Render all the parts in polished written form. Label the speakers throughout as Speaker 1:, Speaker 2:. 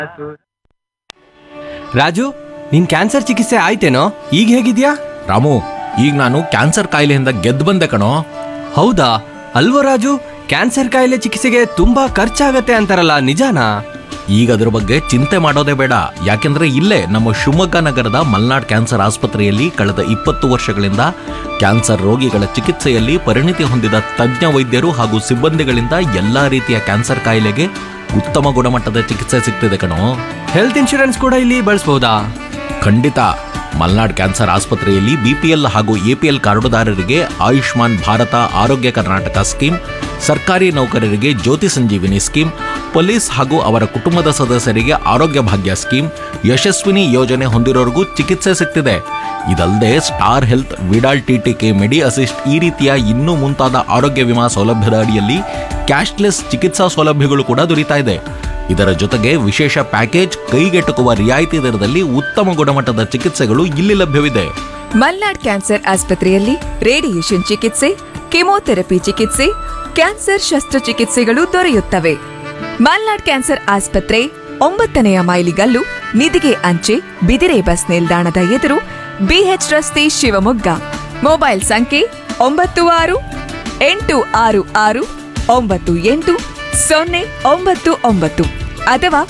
Speaker 1: ರಾಜು, ನಿನ್ ಕ್ಯಾನ್ಸರ್ ಚಿಕಿತ್ಸೆ ಆಯ್ತೇನೋ? ಈಗ ಹೇಗಿದ್ಯಾ?
Speaker 2: ರಾಮು, ಈಗ ನಾನು ಕ್ಯಾನ್ಸರ್ ಕಾಯಿಲೆಯಿಂದ ಗೆದ್ದು ಬಂದೆ ಕಣೋ.
Speaker 1: ಹೌದಾ? ಅಲ್ವೋ ರಾಜು, ಕ್ಯಾನ್ಸರ್ ಕಾಯಿಲೆ ಚಿಕಿತ್ಸೆಗೆ ತುಂಬಾ ಖರ್ಚಾಗತ್ತೆ ಅಂತಾರಲ್ಲ, ನಿಜಾನಾ?
Speaker 2: ಈಗ ಅದ್ರ ಬಗ್ಗೆ ಚಿಂತೆ ಮಾಡೋದೇ ಬೇಡ. ಯಾಕೆಂದ್ರೆ ಇಲ್ಲೇ ನಮ್ಮ ಶಿವಮೊಗ್ಗ ನಗರದ ಮಲ್ನಾಡ್ ಕ್ಯಾನ್ಸರ್ ಆಸ್ಪತ್ರೆಯಲ್ಲಿ ಕಳೆದ 20 ವರ್ಷಗಳಿಂದ ಕ್ಯಾನ್ಸರ್ ರೋಗಿಗಳ ಚಿಕಿತ್ಸೆಯಲ್ಲಿ ಪರಿಣಿತಿ ಹೊಂದಿದ ತಜ್ಞ ವೈದ್ಯರು ಹಾಗೂ ಸಿಬ್ಬಂದಿಗಳಿಂದ ಎಲ್ಲಾ ರೀತಿಯ ಕ್ಯಾನ್ಸರ್ ಕಾಯಿಲೆಗೆ ಉತ್ತಮ ಗುಣಮಟ್ಟದ ಚಿಕಿತ್ಸೆ ಸಿಗ್ತಿದೆ ಕಣೋ.
Speaker 1: ಹೆಲ್ತ್ ಇನ್ಶೂರೆನ್ಸ್ ಕೂಡ ಇಲ್ಲಿ ಬಳಸಬಹುದಾ?
Speaker 2: ಖಂಡಿತ. ಮಲ್ನಾಡ್ ಕ್ಯಾನ್ಸರ್ ಆಸ್ಪತ್ರೆಯಲ್ಲಿ ಬಿಪಿಎಲ್ ಹಾಗೂ ಎಪಿಎಲ್ ಕಾರ್ಡುದಾರರಿಗೆ ಆಯುಷ್ಮಾನ್ ಭಾರತ ಆರೋಗ್ಯ ಕರ್ನಾಟಕ ಸ್ಕೀಮ್, ಸರ್ಕಾರಿ ನೌಕರರಿಗೆ ಜ್ಯೋತಿ ಸಂಜೀವಿನಿ ಸ್ಕೀಮ್, ಪೊಲೀಸ್ ಹಾಗೂ ಅವರ ಕುಟುಂಬದ ಸದಸ್ಯರಿಗೆ ಆರೋಗ್ಯ ಭಾಗ್ಯ ಸ್ಕೀಮ್, ಯಶಸ್ವಿನಿ ಯೋಜನೆ ಹೊಂದಿರೋರಿಗೂ ಚಿಕಿತ್ಸೆ ಸಿಗ್ತಿದೆ. ಇದಲ್ಲದೆ ಸ್ಟಾರ್ ಹೆಲ್ತ್, ವಿಡಾಲ್ ಟಿಟಿಕೆ, ಮೆಡಿ ಅಸಿಸ್ಟ್ ಈ ರೀತಿಯ ಇನ್ನೂ ಮುಂತಾದ ಆರೋಗ್ಯ ವಿಮಾ ಸೌಲಭ್ಯದ ಅಡಿಯಲ್ಲಿ ಕ್ಯಾಶ್ಲೆಸ್ ಚಿಕಿತ್ಸಾ ಸೌಲಭ್ಯಗಳು ಕೂಡ ದೊರೀತಾ ಇದೆ. ಇದರ ಜೊತೆಗೆ ವಿಶೇಷ ಪ್ಯಾಕೇಜ್, ಕೈಗೆಟುಕುವ ರಿಯಾಯಿತಿ ದರದಲ್ಲಿ ಉತ್ತಮ ಗುಣಮಟ್ಟದ ಚಿಕಿತ್ಸೆಗಳು ಇಲ್ಲಿ ಲಭ್ಯವಿದೆ.
Speaker 3: ಮಲ್ನಾಡ್ ಕ್ಯಾನ್ಸರ್ ಆಸ್ಪತ್ರೆಯಲ್ಲಿ ರೇಡಿಯೇಷನ್ ಚಿಕಿತ್ಸೆ, ಕೆಮೊಥೆರಪಿ ಚಿಕಿತ್ಸೆ, ಕ್ಯಾನ್ಸರ್ ಶಸ್ತ್ರಚಿಕಿತ್ಸೆಗಳು ದೊರೆಯುತ್ತವೆ. ಮಲ್ನಾಡ್ ಕ್ಯಾನ್ಸರ್ ಆಸ್ಪತ್ರೆ 9ನೇ ಮೈಲಿಗಲ್ಲು, ನಿಧಿಗೆ ಅಂಚೆ, ಬಿದಿರೆ ಬಸ್ ನಿಲ್ದಾಣದ ಎದುರು, ಬಿಎಚ್ ರಸ್ತೆ, ಶಿವಮೊಗ್ಗ. ಮೊಬೈಲ್ ಸಂಖ್ಯೆ 9666688099 ಅಥವಾ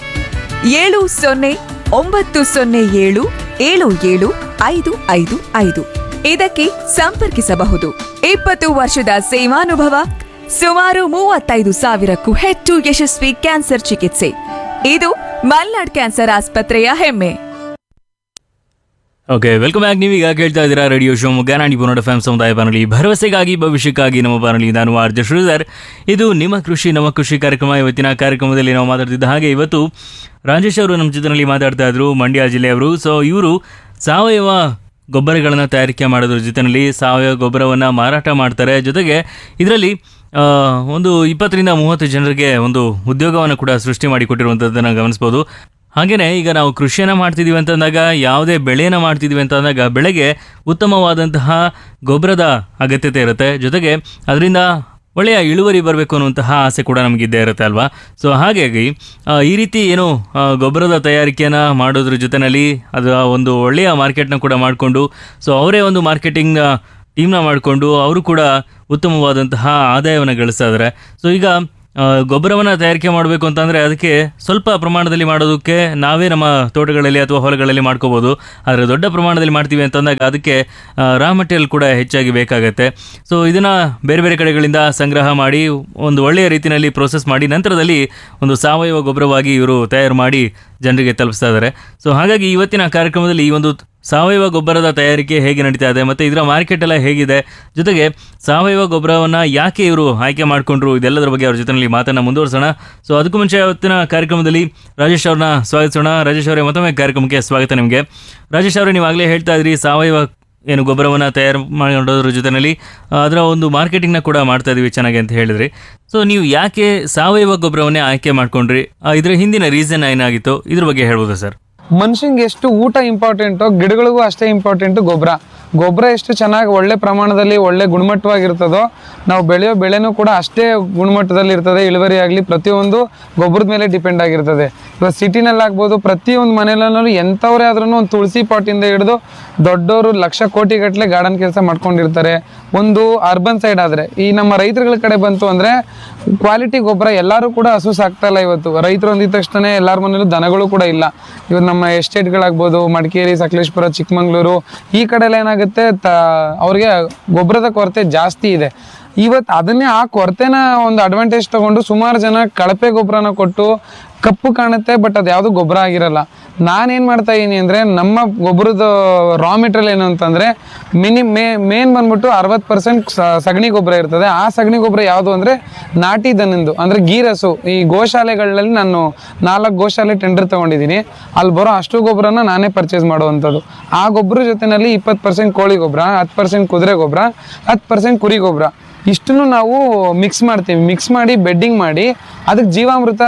Speaker 3: 709007775555. ಇದಕ್ಕೆ ಸಂಪರ್ಕಿಸಬಹುದು. 20 ವರ್ಷದ ಸೇವಾನುಭವ, ಸುಮಾರು 35,000ಕ್ಕೂ ಹೆಚ್ಚು ಯಶಸ್ವಿ ಕ್ಯಾನ್ಸರ್ ಚಿಕಿತ್ಸೆ. ಇದು ಮಲ್ನಾಡ್ ಕ್ಯಾನ್ಸರ್ ಆಸ್ಪತ್ರೆಯ ಹೆಮ್ಮೆ.
Speaker 4: Okay, welcome back. ನೀವೀಗ ಕೇಳ್ತಾ ಇದ್ದೀರಾ ರೇಡಿಯೋ ಶಿವಮೊಗ್ಗ 90.4 FM ಸಮುದಾಯ ಬಾನುಲಿ, ಭರವಸೆಗಾಗಿ ಭವಿಷ್ಯಕ್ಕಾಗಿ ನಮ್ಮ ಬಾನುಲಿ. ನಾನು ಆರ್.ಜೆ. ಶ್ರೀಧರ್. ಇದು ನಿಮ್ಮ ಕೃಷಿ ನಮ್ಮ ಕೃಷಿ ಕಾರ್ಯಕ್ರಮ. ಇವತ್ತಿನ ಕಾರ್ಯಕ್ರಮದಲ್ಲಿ ನಾವು ಮಾತಾಡ್ತಿದ್ದ ಹಾಗೆ ಇವತ್ತು ರಾಜೇಶ್ ಅವರು ನಮ್ಮ ಜೊತೆಯಲ್ಲಿ ಮಾತಾಡ್ತಾ ಇದ್ರು, ಮಂಡ್ಯ ಜಿಲ್ಲೆಯವರು. ಸೊ ಇವರು ಸಾವಯವ ಗೊಬ್ಬರಗಳನ್ನು ತಯಾರಿಕೆ ಮಾಡೋದ್ರ ಜೊತೆಯಲ್ಲಿ ಸಾವಯವ ಗೊಬ್ಬರವನ್ನು ಮಾರಾಟ ಮಾಡ್ತಾರೆ. ಜೊತೆಗೆ ಇದರಲ್ಲಿ ಒಂದು 20-30 ಜನರಿಗೆ ಒಂದು ಉದ್ಯೋಗವನ್ನು ಕೂಡ ಸೃಷ್ಟಿ ಮಾಡಿಕೊಟ್ಟಿರುವಂಥದ್ದನ್ನು ಗಮನಿಸ್ಬೋದು. ಹಾಗೆಯೇ ಈಗ ನಾವು ಕೃಷಿಯನ್ನು ಮಾಡ್ತಿದ್ದೀವಿ ಅಂತಂದಾಗ, ಯಾವುದೇ ಬೆಳೆಯನ್ನು ಮಾಡ್ತಿದ್ದೀವಿ ಅಂತಂದಾಗ ಬೆಳೆಗೆ ಉತ್ತಮವಾದಂತಹ ಗೊಬ್ಬರದ ಅಗತ್ಯತೆ ಇರುತ್ತೆ. ಜೊತೆಗೆ ಅದರಿಂದ ಒಳ್ಳೆಯ ಇಳುವರಿ ಬರಬೇಕು ಅನ್ನುವಂತಹ ಆಸೆ ಕೂಡ ನಮಗಿದ್ದೇ ಇರುತ್ತೆ ಅಲ್ವಾ? ಸೊ ಹಾಗಾಗಿ ಈ ರೀತಿ ಏನು ಗೊಬ್ಬರದ ತಯಾರಿಕೆಯನ್ನು ಮಾಡೋದ್ರ ಜೊತೆಯಲ್ಲಿ ಅದು ಒಂದು ಒಳ್ಳೆಯ ಮಾರ್ಕೆಟ್ನ ಕೂಡ ಮಾಡಿಕೊಂಡು, ಸೊ ಅವರೇ ಒಂದು ಮಾರ್ಕೆಟಿಂಗ್ ಟೀಮ್ನ ಮಾಡಿಕೊಂಡು ಅವರು ಕೂಡ ಉತ್ತಮವಾದಂತಹ ಆದಾಯವನ್ನು ಗಳಿಸ್ತಾ ಇದ್ದಾರೆ. ಸೊ ಈಗ ಗೊಬ್ಬರವನ್ನು ತಯಾರಿಕೆ ಮಾಡಬೇಕು ಅಂತಂದರೆ ಅದಕ್ಕೆ ಸ್ವಲ್ಪ ಪ್ರಮಾಣದಲ್ಲಿ ಮಾಡೋದಕ್ಕೆ ನಾವೇ ನಮ್ಮ ತೋಟಗಳಲ್ಲಿ ಅಥವಾ ಹೊಲಗಳಲ್ಲಿ ಮಾಡ್ಕೋಬೋದು. ಆದರೆ ದೊಡ್ಡ ಪ್ರಮಾಣದಲ್ಲಿ ಮಾಡ್ತೀವಿ ಅಂತಂದಾಗ ಅದಕ್ಕೆ ರಾ ಮಟೀರಿಯಲ್ ಕೂಡ ಹೆಚ್ಚಾಗಿ ಬೇಕಾಗತ್ತೆ. ಸೊ ಇದನ್ನು ಬೇರೆ ಬೇರೆ ಕಡೆಗಳಿಂದ ಸಂಗ್ರಹ ಮಾಡಿ ಒಂದು ಒಳ್ಳೆಯ ರೀತಿಯಲ್ಲಿ ಪ್ರೋಸೆಸ್ ಮಾಡಿ ನಂತರದಲ್ಲಿ ಒಂದು ಸಾವಯವ ಗೊಬ್ಬರವಾಗಿ ಇವರು ತಯಾರು ಮಾಡಿ ಜನರಿಗೆ ತಲುಪಿಸ್ತಾ ಇದ್ದಾರೆ. ಸೊ ಹಾಗಾಗಿ ಇವತ್ತಿನ ಕಾರ್ಯಕ್ರಮದಲ್ಲಿ ಈ ಒಂದು ಸಾವಯವ ಗೊಬ್ಬರದ ತಯಾರಿಕೆ ಹೇಗೆ ನಡೀತಾ ಇದೆ ಮತ್ತು ಇದರ ಮಾರ್ಕೆಟ್ ಎಲ್ಲ ಹೇಗಿದೆ, ಜೊತೆಗೆ ಸಾವಯವ ಗೊಬ್ಬರವನ್ನು ಯಾಕೆ ಇವರು ಆಯ್ಕೆ ಮಾಡಿಕೊಂಡ್ರು, ಇದೆಲ್ಲದರ ಬಗ್ಗೆ ಅವ್ರ ಜೊತೆಯಲ್ಲಿ ಮಾತನ್ನು ಮುಂದುವರಿಸೋಣ. ಸೊ ಅದಕ್ಕೂ ಮುಂಚೆ ಇವತ್ತಿನ ಕಾರ್ಯಕ್ರಮದಲ್ಲಿ ರಾಜೇಶ್ ಅವ್ರನ್ನ ಸ್ವಾಗತಿಸೋಣ. ರಾಜೇಶ್ ಅವರೇ, ಮತ್ತೊಮ್ಮೆ ಕಾರ್ಯಕ್ರಮಕ್ಕೆ ಸ್ವಾಗತ ನಿಮಗೆ. ರಾಜೇಶ್ ಅವರೇ, ನೀವಾಗಲೇ ಹೇಳ್ತಾ ಇದ್ರಿ ಸಾವಯವ ಏನು ಗೊಬ್ಬರವನ್ನು ತಯಾರು ಮಾಡೋದ್ರ ಜೊತೆಯಲ್ಲಿ ಅದರ ಒಂದು ಮಾರ್ಕೆಟಿಂಗ್ನ ಕೂಡ ಮಾಡ್ತಾ ಇದೀವಿ ಚೆನ್ನಾಗಿ ಅಂತ ಹೇಳಿದ್ರಿ. ಸೊ ನೀವು ಯಾಕೆ ಸಾವಯವ ಗೊಬ್ಬರವನ್ನೇ ಆಯ್ಕೆ ಮಾಡ್ಕೊಂಡ್ರಿ, ಇದರ ಹಿಂದಿನ ರೀಸನ್ ಏನಾಗಿತ್ತು, ಇದ್ರ ಬಗ್ಗೆ ಹೇಳ್ಬೋದಾ ಸರ್?
Speaker 5: ಮನುಷ್ಯಂಗೆ ಎಷ್ಟು ಊಟ ಇಂಪಾರ್ಟೆಂಟು, ಗಿಡಗಳಿಗೂ ಅಷ್ಟೇ ಇಂಪಾರ್ಟೆಂಟು ಗೊಬ್ಬರ ಎಷ್ಟು ಚೆನ್ನಾಗಿ ಒಳ್ಳೆ ಪ್ರಮಾಣದಲ್ಲಿ ಒಳ್ಳೆ ಗುಣಮಟ್ಟವಾಗಿರ್ತದೋ, ನಾವು ಬೆಳೆಯೋ ಬೆಳೆನೂ ಕೂಡ ಅಷ್ಟೇ ಗುಣಮಟ್ಟದಲ್ಲಿ ಇರ್ತದೆ. ಇಳುವರಿ ಆಗಲಿ ಪ್ರತಿಯೊಂದು ಗೊಬ್ಬರದ ಮೇಲೆ ಡಿಪೆಂಡ್ ಆಗಿರ್ತದೆ. ಇವಾಗ ಸಿಟಿನಲ್ಲಿ ಆಗ್ಬೋದು, ಪ್ರತಿಯೊಂದು ಮನೆಯಲ್ಲೂ ಎಂಥವ್ರೇ ಆದ್ರೂ ಒಂದು ತುಳಸಿ ಪಾಟಿಂದ ಹಿಡಿದು ದೊಡ್ಡವರು ಲಕ್ಷ ಕೋಟಿ ಗಟ್ಟಲೆ ಗಾರ್ಡನ್ ಕೆಲಸ ಮಾಡ್ಕೊಂಡಿರ್ತಾರೆ. ಒಂದು ಅರ್ಬನ್ ಸೈಡ್ ಆದರೆ, ಈ ನಮ್ಮ ರೈತರುಗಳ ಕಡೆ ಬಂತು ಅಂದರೆ ಕ್ವಾಲಿಟಿ ಗೊಬ್ಬರ ಎಲ್ಲರೂ ಕೂಡ ಹಸು ಸಾಕ್ತಾ ಇಲ್ಲ. ಇವತ್ತು ರೈತರು ಅಂದಿದ ತಕ್ಷಣ ಎಲ್ಲರ ಮನೇಲೂ ದನಗಳು ಕೂಡ ಇಲ್ಲ. ಇವತ್ತು ನಮ್ಮ ಎಸ್ಟೇಟ್ಗಳಾಗ್ಬೋದು, ಮಡಿಕೇರಿ, ಸಕಲೇಶ್ಪುರ, ಚಿಕ್ಕಮಂಗ್ಳೂರು ಈ ಕಡೆ ಎಲ್ಲ ಏನಾಗುತ್ತೆ, ಅವ್ರಿಗೆ ಗೊಬ್ಬರದ ಕೊರತೆ ಜಾಸ್ತಿ ಇದೆ. ಇವತ್ತು ಅದನ್ನೇ ಆ ಕೊರತೆನ ಒಂದು ಅಡ್ವಾಂಟೇಜ್ ತಗೊಂಡು ಸುಮಾರು ಜನ ಕಳಪೆ ಗೊಬ್ಬರನ ಕೊಟ್ಟು ಕಪ್ಪು ಕಾಣುತ್ತೆ, ಬಟ್ ಅದು ಯಾವುದು ಗೊಬ್ಬರ ಆಗಿರಲ್ಲ. ನಾನೇನು ಮಾಡ್ತಾ ಇದ್ದೀನಿ ಅಂದರೆ, ನಮ್ಮ ಗೊಬ್ಬರದ ರಾ ಮೆಟೀರಿಯಲ್ ಏನು ಅಂತಂದರೆ ಮೇನ್ ಬಂದ್ಬಿಟ್ಟು 60% ಸಗಣಿ ಗೊಬ್ಬರ ಇರ್ತದೆ. ಆ ಸಗಣಿ ಗೊಬ್ಬರ ಯಾವುದು ಅಂದರೆ ನಾಟಿ ದನಂದು, ಅಂದರೆ ಗೀರಸು. ಈ ಗೋಶಾಲೆಗಳಲ್ಲಿ ನಾನು 4 ಗೋಶಾಲೆ ಟೆಂಡರ್ ತೊಗೊಂಡಿದ್ದೀನಿ. ಅಲ್ಲಿ ಬರೋ ಅಷ್ಟು ಗೊಬ್ಬರನ ನಾನೇ ಪರ್ಚೇಸ್ ಮಾಡುವಂಥದ್ದು. ಆ ಗೊಬ್ಬರ ಜೊತೆಯಲ್ಲಿ 20% ಕೋಳಿ ಗೊಬ್ಬರ, 10% ಕುದುರೆ ಗೊಬ್ಬರ, 10% ಕುರಿ ಗೊಬ್ಬರ ಇಷ್ಟನ್ನು ನಾವು ಮಿಕ್ಸ್ ಮಾಡ್ತೀವಿ. ಮಿಕ್ಸ್ ಮಾಡಿ ಬೆಡ್ಡಿಂಗ್ ಮಾಡಿ ಅದಕ್ಕೆ ಜೀವಾಮೃತ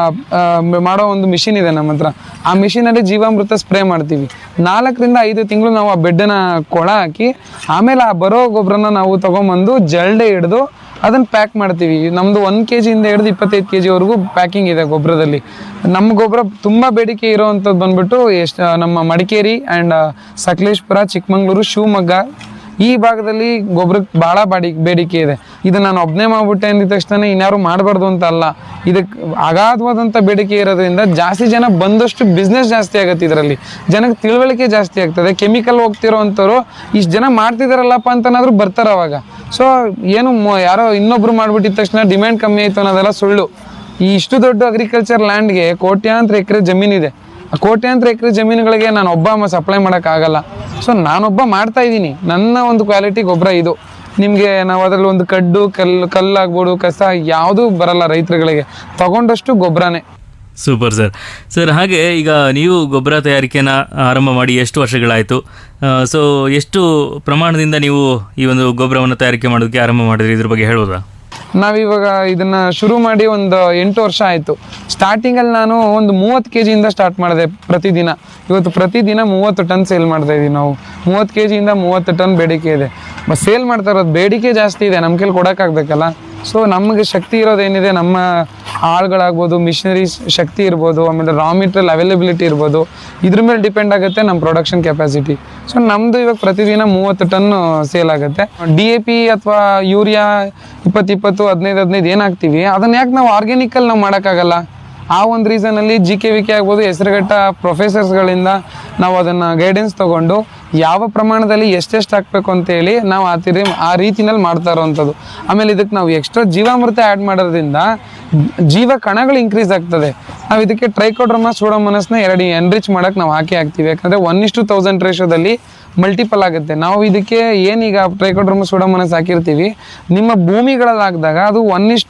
Speaker 5: ಮಾಡೋ ಒಂದು ಮಿಷಿನ್ ಇದೆ ನಮ್ಮ ಹತ್ರ. ಆ ಮಿಷಿನಲ್ಲಿ ಜೀವಾಮೃತ ಸ್ಪ್ರೇ ಮಾಡ್ತೀವಿ. 4ರಿಂದ 5 ತಿಂಗಳು ನಾವು ಆ ಬೆಡ್ಡನ್ನು ಕೊಳ ಹಾಕಿ ಆಮೇಲೆ ಆ ಬರೋ ಗೊಬ್ಬರನ ನಾವು ತೊಗೊಂಬಂದು ಜಲ್ಡೆ ಹಿಡಿದು ಅದನ್ನು ಪ್ಯಾಕ್ ಮಾಡ್ತೀವಿ. ನಮ್ಮದು 1 kg ಇಂದ ಹಿಡಿದು 25 kg ಪ್ಯಾಕಿಂಗ್ ಇದೆ ಗೊಬ್ಬರದಲ್ಲಿ. ನಮ್ಮ ಗೊಬ್ಬರ ತುಂಬ ಬೇಡಿಕೆ ಇರೋವಂಥದ್ದು ಬಂದ್ಬಿಟ್ಟು ನಮ್ಮ ಮಡಿಕೇರಿ ಆ್ಯಂಡ್ ಸಕಲೇಶ್ಪುರ, ಚಿಕ್ಕಮಂಗ್ಳೂರು, ಶಿವಮೊಗ್ಗ ಈ ಭಾಗದಲ್ಲಿ ಗೊಬ್ಬರಕ್ಕೆ ಭಾಳ ಬೇಡಿಕೆ ಇದೆ. ಇದು ನಾನು ಒಬ್ಬನೇ ಮಾಡ್ಬಿಟ್ಟೆ ಅಂದಿದ ತಕ್ಷಣ ಇನ್ಯಾರು ಮಾಡಬಾರ್ದು ಅಂತ ಅಲ್ಲ, ಇದಕ್ಕೆ ಅಗಾಧವಾದಂಥ ಬೇಡಿಕೆ ಇರೋದ್ರಿಂದ ಜಾಸ್ತಿ ಜನ ಬಂದಷ್ಟು ಬಿಸ್ನೆಸ್ ಜಾಸ್ತಿ ಆಗುತ್ತೆ. ಇದರಲ್ಲಿ ಜನಕ್ಕೆ ತಿಳುವಳಿಕೆ ಜಾಸ್ತಿ ಆಗ್ತದೆ. ಕೆಮಿಕಲ್ ಹೋಗ್ತಿರೋ ಅಂಥವ್ರು ಇಷ್ಟು ಜನ ಮಾಡ್ತಿದಾರಲ್ಲಪ್ಪ ಅಂತನಾದ್ರೂ ಬರ್ತಾರೆ ಅವಾಗ. ಸೊ ಏನು ಯಾರೋ ಇನ್ನೊಬ್ರು ಮಾಡಿಬಿಟ್ಟಿದ ತಕ್ಷಣ ಡಿಮ್ಯಾಂಡ್ ಕಮ್ಮಿ ಆಯಿತು ಅನ್ನೋದೆಲ್ಲ ಸುಳ್ಳು. ಈ ಇಷ್ಟು ದೊಡ್ಡ ಅಗ್ರಿಕಲ್ಚರ್ ಲ್ಯಾಂಡ್ಗೆ ಕೋಟ್ಯಾಂತರ ಎಕರೆ ಜಮೀನಿದೆ. ಆ ಕೋಟ್ಯಾಂತರ ಎಕರೆ ಜಮೀನುಗಳಿಗೆ ನಾನು ಒಬ್ಬ ಸಪ್ಲೈ ಮಾಡೋಕ್ಕಾಗಲ್ಲ. ಸೊ ನಾನೊಬ್ಬ ಮಾಡ್ತಾ ಇದ್ದೀನಿ. ನನ್ನ ಒಂದು ಕ್ವಾಲಿಟಿ ಗೊಬ್ಬರ ಇದು. ನಿಮಗೆ ನಾವು ಅದರಲ್ಲಿ ಒಂದು ಕಲ್ಲಾಗ್ಬೋದು, ಕಸ ಯಾವುದೂ ಬರಲ್ಲ ರೈತರುಗಳಿಗೆ. ತಗೊಂಡಷ್ಟು ಗೊಬ್ಬರನೇ.
Speaker 4: Super sir. ಸರ್, ಹಾಗೆ ಈಗ ನೀವು ಗೊಬ್ಬರ ತಯಾರಿಕೆನ ಆರಂಭ ಮಾಡಿ ಎಷ್ಟು ವರ್ಷಗಳಾಯಿತು? ಸೊ ಎಷ್ಟು ಪ್ರಮಾಣದಿಂದ ನೀವು ಈ ಒಂದು ಗೊಬ್ಬರವನ್ನು ತಯಾರಿಕೆ ಮಾಡೋದಕ್ಕೆ ಆರಂಭ ಮಾಡಿದ್ರಿ, ಇದ್ರ ಬಗ್ಗೆ ಹೇಳ್ಬೋದಾ?
Speaker 5: ನಾವಿವಾಗ ಇದನ್ನು ಶುರು ಮಾಡಿ ಒಂದು 8 ವರ್ಷ ಆಯಿತು. ಸ್ಟಾರ್ಟಿಂಗಲ್ಲಿ ನಾನು ಒಂದು 30 kg ಇಂದ ಸ್ಟಾರ್ಟ್ ಮಾಡಿದೆ ಪ್ರತಿದಿನ. ಇವತ್ತು ಪ್ರತಿದಿನ 30 ಟನ್ ಸೇಲ್ ಮಾಡ್ತಾ ಇದ್ದೀವಿ ನಾವು. 30 kg ಇಂದ 30 ಟನ್ ಬೇಡಿಕೆ ಇದೆ. ಸೇಲ್ ಮಾಡ್ತಾ ಇರೋದು ಬೇಡಿಕೆ ಜಾಸ್ತಿ ಇದೆ, ನಮ್ಮ ಕೈಲಿ ಕೊಡೋಕ್ಕಾಗಬೇಕಲ್ಲ. ಸೊ ನಮಗೆ ಶಕ್ತಿ ಇರೋದೇನಿದೆ, ನಮ್ಮ ಆಳುಗಳಾಗ್ಬೋದು, ಮಿಷನರೀಸ್ ಶಕ್ತಿ ಇರ್ಬೋದು, ಆಮೇಲೆ ರಾ ಮೆಟೀರಿಯಲ್ ಅವೈಲಬಿಲಿಟಿ ಇರ್ಬೋದು, ಇದ್ರ ಮೇಲೆ ಡಿಪೆಂಡ್ ಆಗುತ್ತೆ ನಮ್ಮ ಪ್ರೊಡಕ್ಷನ್ ಕೆಪಾಸಿಟಿ. ಸೊ ನಮ್ಮದು ಇವಾಗ ಪ್ರತಿದಿನ 30 ಟನ್ ಸೇಲ್ ಆಗುತ್ತೆ. DAP ಅಥವಾ ಯೂರಿಯಾ 20-20, 15-15 ಏನಾಗ್ತೀವಿ, ಅದನ್ನ ಯಾಕೆ ನಾವು ಆರ್ಗ್ಯಾನಿಕಲ್ಲಿ ನಾವು ಮಾಡೋಕ್ಕಾಗಲ್ಲ? ಆ ಒಂದು ರೀಸನಲ್ಲಿ GKVK ಆಗ್ಬೋದು, ಹೆಸರುಘಟ್ಟ ಪ್ರೊಫೆಸರ್ಸ್ಗಳಿಂದ ನಾವು ಅದನ್ನು ಗೈಡೆನ್ಸ್ ತೊಗೊಂಡು ಯಾವ ಪ್ರಮಾಣದಲ್ಲಿ ಎಷ್ಟೆಷ್ಟು ಹಾಕಬೇಕು ಅಂತೇಳಿ ನಾವು ಆ ರೀತಿನಲ್ಲಿ ಮಾಡ್ತಾ ಇರೋವಂಥದ್ದು. ಆಮೇಲೆ ಇದಕ್ಕೆ ನಾವು ಎಕ್ಸ್ಟ್ರಾ ಜೀವಾಮೃತ ಆ್ಯಡ್ ಮಾಡೋದ್ರಿಂದ ಜೀವ ಕಣಗಳು ಇನ್ಕ್ರೀಸ್ ಆಗ್ತದೆ. ನಾವು ಇದಕ್ಕೆ ಟ್ರೈಕೋಡ್ರಮಾ ಸೂಡೋಮೋನಾಸ್ನ 2 ಎನ್ರಿಚ್ ಮಾಡೋಕ್ಕೆ ನಾವು ಹಾಕ್ತೀವಿ. ಯಾಕಂದರೆ 1:1000 ರೇಷೋದಲ್ಲಿ ಮಲ್ಟಿಪಲ್ ಆಗುತ್ತೆ. ನಾವು ಇದಕ್ಕೆ ಏನೀಗ ಟ್ರೈಕೋಡ್ರಮಾ ಸೂಡೋಮೋನಾಸ್ ಹಾಕಿರ್ತೀವಿ, ನಿಮ್ಮ ಭೂಮಿಗಳಲ್ಲಿ ಹಾಕಿದಾಗ ಅದು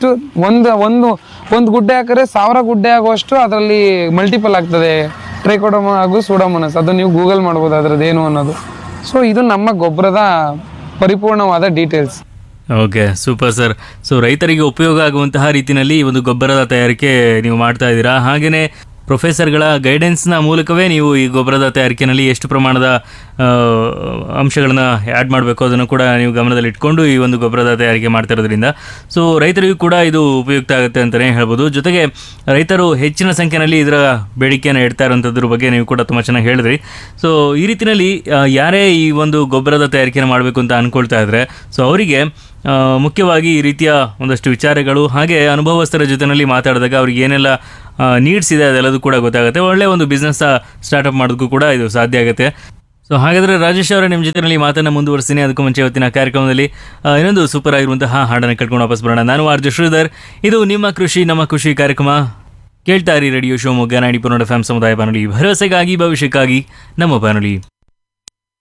Speaker 5: 1:1 ಗುಡ್ಡೆ ಹಾಕಿದ್ರೆ 1000 ಗುಡ್ಡೆ ಆಗುವಷ್ಟು ಅದರಲ್ಲಿ ಮಲ್ಟಿಪಲ್ ಆಗ್ತದೆ ಟ್ರೈಕೋಡರ್ಮಾ ಹಾಗೂ ಸೂಡೋಮೋನಾಸ್. ಅದು ನೀವು ಗೂಗಲ್ ಮಾಡ್ಬೋದು ಅದರದ್ದೇನು ಅನ್ನೋದು. ಸೊ ಇದು ನಮ್ಮ ಗೊಬ್ಬರದ ಪರಿಪೂರ್ಣವಾದ details.
Speaker 4: Okay, super sir. So ರೈತರಿಗೆ ಉಪಯೋಗ ಆಗುವಂತಹ ರೀತಿಯಲ್ಲಿ ಈ ಒಂದು ಗೊಬ್ಬರದ ತಯಾರಿಕೆ ನೀವು ಮಾಡ್ತಾ ಇದ್ದೀರಾ. ಹಾಗೆಯೇ ಪ್ರೊಫೆಸರ್ಗಳ ಗೈಡೆನ್ಸ್ನ ಮೂಲಕವೇ ನೀವು ಈ ಗೊಬ್ಬರದ ತಯಾರಿಕೆಯಲ್ಲಿ ಎಷ್ಟು ಪ್ರಮಾಣದ ಅಂಶಗಳನ್ನು ಆ್ಯಡ್ ಮಾಡಬೇಕು ಅದನ್ನು ಕೂಡ ನೀವು ಗಮನದಲ್ಲಿ ಇಟ್ಕೊಂಡು ಈ ಒಂದು ಗೊಬ್ಬರದ ತಯಾರಿಕೆ ಮಾಡ್ತಾ ಇರೋದ್ರಿಂದ ಸೊ ರೈತರಿಗೂ ಕೂಡ ಇದು ಉಪಯುಕ್ತ ಆಗುತ್ತೆ ಅಂತಲೇ ಹೇಳ್ಬೋದು. ಜೊತೆಗೆ ರೈತರು ಹೆಚ್ಚಿನ ಸಂಖ್ಯೆಯಲ್ಲಿ ಇದರ ಬೇಡಿಕೆಯನ್ನು ಇಡ್ತಾ ಇರೋಂಥದ್ರ ಬಗ್ಗೆ ನೀವು ಕೂಡ ತುಂಬ ಚೆನ್ನಾಗಿ ಹೇಳಿದ್ರಿ. ಸೊ ಈ ರೀತಿಯಲ್ಲಿ ಯಾರೇ ಈ ಒಂದು ಗೊಬ್ಬರದ ತಯಾರಿಕೆಯನ್ನು ಮಾಡಬೇಕು ಅಂತ ಅಂದ್ಕೊಳ್ತಾ ಇದ್ದರೆ ಸೊ ಅವರಿಗೆ ಮುಖ್ಯವಾಗಿ ಈ ರೀತಿಯ ಒಂದಷ್ಟು ವಿಚಾರಗಳು ಹಾಗೆ ಅನುಭವಸ್ಥರ ಜೊತೆಯಲ್ಲಿ ಮಾತಾಡಿದಾಗ ಅವ್ರಿಗೆ ಏನೆಲ್ಲ ನೀಡ್ಸ್ ಇದೆ ಅದೆಲ್ಲದೂ ಕೂಡ ಗೊತ್ತಾಗುತ್ತೆ. ಒಳ್ಳೆಯ ಒಂದು ಬಿಸ್ನೆಸ್ ಸ್ಟಾರ್ಟಪ್ ಮಾಡೋದಕ್ಕೂ ಕೂಡ ಇದು ಸಾಧ್ಯ ಆಗುತ್ತೆ. ಸೊ ಹಾಗಾದರೆ ರಾಜೇಶ್ ಅವರೇ, ನಿಮ್ಮ ಜೊತೆಯಲ್ಲಿ ಮಾತನ್ನು ಮುಂದುವರಿಸ್ತೀನಿ. ಅದಕ್ಕೂ ಮುಂಚೆ ಇವತ್ತಿನ ಕಾರ್ಯಕ್ರಮದಲ್ಲಿ ಇನ್ನೊಂದು ಸೂಪರ್ ಆಗಿರುವಂತಹ ಹಾಡನ್ನು ಕಟ್ಕೊಂಡು ವಾಪಸ್ ಬರೋಣ. ನಾನು ಆರ್.ಜೆ. ಶ್ರೀಧರ್. ಇದು ನಿಮ್ಮ ಕೃಷಿ ನಮ್ಮ ಖುಷಿ ಕಾರ್ಯಕ್ರಮ. ಕೇಳ್ತಾ ಇರಿ ರೇಡಿಯೋ ಶಿವಮೊಗ್ಗ 90.4 FM ಸಮುದಾಯ ಬಾನುಲಿ, ಭರವಸೆಗಾಗಿ ಭವಿಷ್ಯಕ್ಕಾಗಿ ನಮ್ಮ ಬಾನುಲಿ.